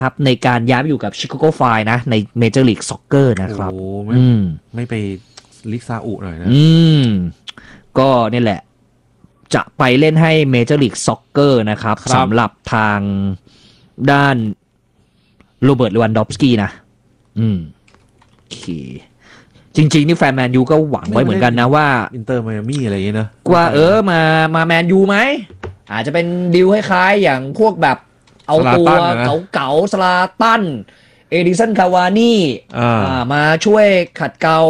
ครับในการย้ายไปอยู่กับชิคาโกไฟร์นะในเมเจอร์ลีกซ็อกเกอร์นะครับโอ้ไม่ไปลิกซาอุหน่อยนะก็นี่แหละจะไปเล่นให้เมเจอร์ลีกซ็อกเกอร์นะครับสำหรับทางด้านโรเบิร์ต เลวันดอฟสกี้นะโอเคจริงๆนี่แฟนแมนยูก็หวังไว้เหมือนกันนะว่าอินเตอร์ไมอามี่อะไรอย่างเงี้ยนะว่ามาแมนยูไหมอาจจะเป็นดีลคล้ายๆอย่างพวกแบบเอาตัวเก๋าๆสลาตันเอดิสันคาวานี่มาช่วยขัดเกลา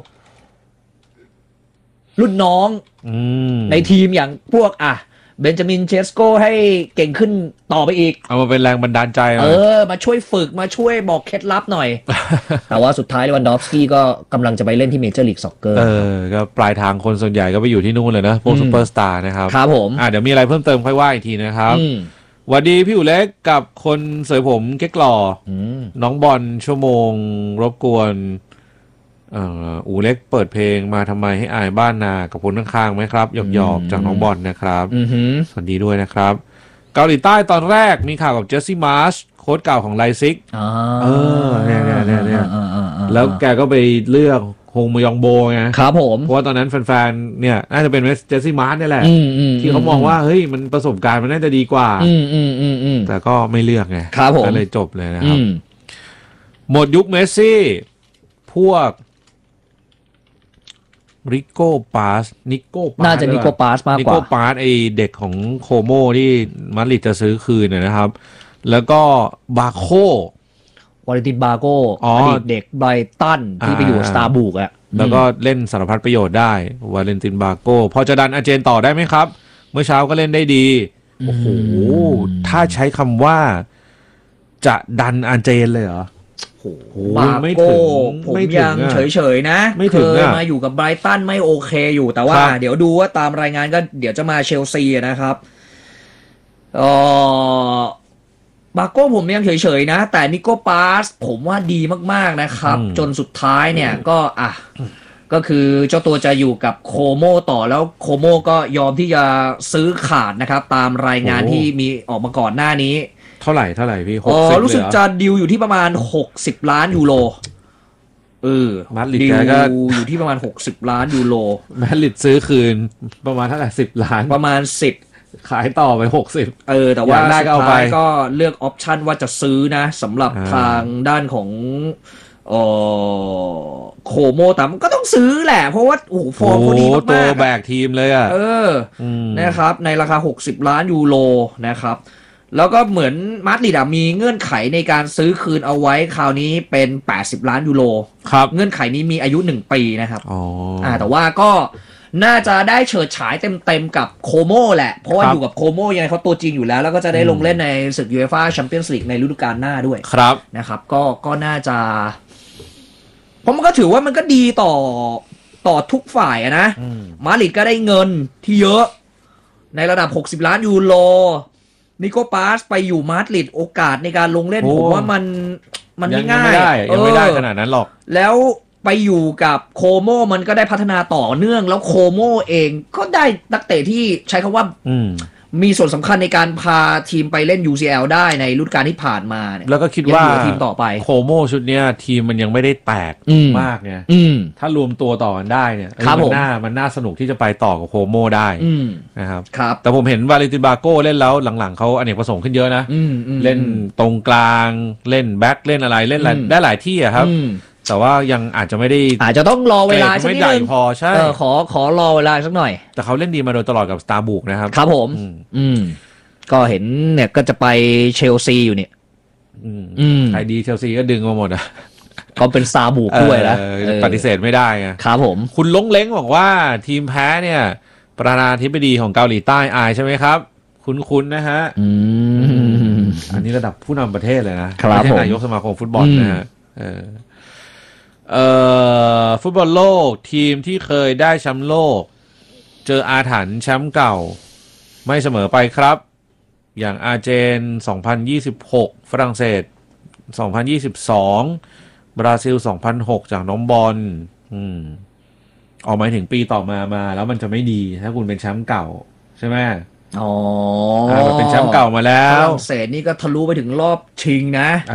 รุ่นน้องในทีมอย่างพวกเบนจามินเชสโกให้เก่งขึ้นต่อไปอีกเอามาเป็นแรงบันดาลใจมาช่วยฝึกมาช่วยบอกเคล็ดลับหน่อย แต่ว่าสุดท้ายเลวันดอฟสกี้ก็กำลังจะไปเล่นที่เมเจอร์ลีกซ็อกเกอร์ก็ปลายทางคนส่วนใหญ่ก็ไปอยู่ที่นู่นเลยนะพวกซุปเปอร์สตาร์นะครับครับผมเดี๋ยวมีอะไรเพิ่มเติมค่อยว่าอีกทีนะครับสวัสดีพี่อู๋เล็กกับคนเสยผมเก๊กหล่อน้องบอลชั่วโมงรบกวนอู๋เล็กเปิดเพลงมาทำไมให้อายบ้านนากับคนข้างๆไหมครับหยอกๆจากน้องบอลนะครับสวัสดีด้วยนะครับเกาหลีใต้ตอนแรกมีข่าวกับเจสซี่มาร์ชโค้ชเก่าของไลซิกเนี่ยแล้วแกก็ไปเลือกฮงมยองโบไงครับผมเพราะว่าตอนนั้นแฟนๆเนี่ยน่าจะเป็นเจสซี่มาร์ชนี่แหละที่เขามองว่าเฮ้ยมันประสบการณ์มันน่าจะดีกว่าแต่ก็ไม่เลือกไงก็เลยจบเลยนะครับหมดยุคเมสซี่พวกนิโก้ปาสน่าจะนิโก้ปาสมากกว่านิโก้ปาสไอเด็กของโคโมที่มาดริดจะซื้อคืนนะครับแล้วก็บาโควาเลนตินบาโกอดีตเด็กไบรตันที่ไปอยู่สตาร์บุกแล้วก็เล่นสารพัดประโยชน์ได้วาเลนตินบาโกพอจะดันอาเจนต่อได้ไหมครับเมื่อเช้าก็เล่นได้ดีโอ้โหถ้าใช้คำว่าจะดันอาเจนเลยเหรอบาโก้ผมยังเฉยๆนะเคยมาอยู่กับไบรตันไม่โอเคอยู่แต่ว่าเดี๋ยวดูว่าตามรายงานก็เดี๋ยวจะมาเชลซีนะครับบาโก้ผมยังเฉยๆนะแต่นิโก้ปาสผมว่าดีมากๆนะครับจนสุดท้ายเนี่ยก็คือเจ้าตัวจะอยู่กับโคโมต่อแล้วโคโมก็ยอมที่จะซื้อขาดนะครับตามรายงานที่มีออกมาก่อนหน้านี้เท่าไหร่พี่60 รู้สึกจะดิวอยู่ที่ประมาณ60ล้านยูโรมาดริดก็อยู่ที่ประมาณ60ล้านยูโรมาดริดซื้อคืนประมาณเท่าไหร่10ล้านประมาณ10 ขายต่อไป60 แต่ว่าสุดท้ายก็เลือกออปชันว่าจะซื้อนะสำหรับทางด้านของโคโมแต่มันก็ต้องซื้อแหละเพราะว่าโอ้โหฟอร์มเขาดีมากตัวแบกทีมเลยนะครับในราคา60ล้านยูโรนะครับแล้วก็เหมือนมาดริดมีเงื่อนไขในการซื้อคืนเอาไว้คราวนี้เป็น80ล้านยูโรครับเงื่อนไขนี้มีอายุ1ปีนะครับแต่ว่าก็น่าจะได้เฉิดฉายเต็มกับโคโมแหละเพราะว่าอยู่กับโคโมยังไงเขาตัวจริงอยู่แล้วก็จะได้ลงเล่นในศึกยูเอฟ่าแชมเปี้ยนส์ลีกในฤดูกาลหน้าด้วยครับนะครับก็น่าจะเพราะมันก็ถือว่ามันก็ดีต่อทุกฝ่ายนะมาดริดก็ได้เงินที่เยอะในระดับ60ล้านยูโรนิโก้ปาสไปอยู่มาดริดโอกาสในการลงเล่นผมว่ามันไม่ง่ายยังไม่ได้ขนาดนั้นหรอกแล้วไปอยู่กับโคโมมันก็ได้พัฒนาต่อเนื่องแล้วโคโมเองก็ได้นักเตะที่ใช้คำว่ามีส่วนสำคัญในการพาทีมไปเล่น UCL ได้ในฤดูกาลที่ผ่านมาเนี่ยแล้วก็คิดว่าทีมต่อไปโคโมชุดเนี้ยทีมมันยังไม่ได้แตกมากเนี่ยถ้ารวมตัวต่อกันได้เนี่ยมันน่าสนุกที่จะไปต่อกับโคโมได้นะครับแต่ผมเห็นวาเลนตินบาโก้เล่นแล้วหลังๆเขาอเนกประสงค์ขึ้นเยอะนะเล่นตรงกลางเล่นแบ็คเล่นอะไรเล่นได้หลายที่อะครับแต่ว่ายังอาจจะไม่ได้อาจจะต้องรอเวลาสักนิดนึงพอใช่ขอรอเวลาสักหน่อยแต่เขาเล่นดีมาโดยตลอดกับสตาร์บุกนะครับครับผมก็เห็นเนี่ยก็จะไปเชลซีอยู่เนี่ยใครดีเชลซีก็ดึงมาหมดอ่ะก็เป็นซาบุกด้วยนะปฏิเสธไม่ได้ไงครับผมคุณล้งเล้งบอกว่าทีมแพ้เนี่ยประธานาธิบดีของเกาหลีใต้อายใช่ไหมครับคุ้นๆนะฮะอันนี้ระดับผู้นำประเทศเลยนะไม่ใช่นายกสมาคมฟุตบอลนะฮะฟุตบอลโลกทีมที่เคยได้แชมป์โลกเจออาถรรพ์แชมป์เก่าไม่เสมอไปครับอย่างอาร์เจน2026ฝรั่งเศส2022บราซิล2006จากน้องบอลออกมาถึงปีต่อมาแล้วมันจะไม่ดีถ้าคุณเป็นแชมป์เก่าใช่ไหมอ๋อมันเป็นแชมป์เก่ามาแล้ฝวรั่งเศสนี่ก็ทะลุไปถึงรอบชิงนะ